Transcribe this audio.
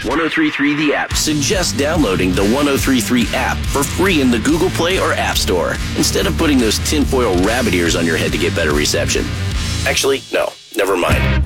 1033 The App suggests downloading the 1033 app for free in the Google Play or App Store, instead of putting those tinfoil rabbit ears on your head to get better reception. Actually, no, never mind.